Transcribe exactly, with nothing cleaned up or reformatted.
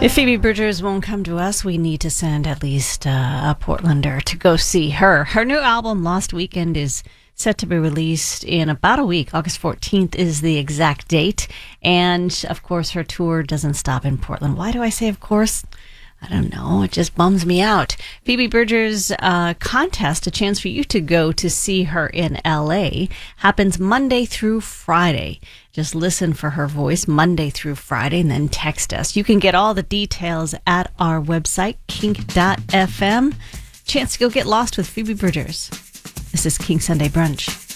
If Phoebe Bridgers won't come to us, we need to send at least uh, a Portlander to go see her. Her new album, Lost Weekend, is set to be released in about a week. August fourteenth is the exact date. And, of course, her tour doesn't stop in Portland. Why do I say of course? I don't know. It just bums me out. Phoebe Bridgers' uh, contest, a chance for you to go to see her in L A, happens Monday through Friday. Just listen for her voice Monday through Friday and then text us. You can get all the details at our website, kink dot f m. Chance to go get lost with Phoebe Bridgers. This is King Sunday Brunch.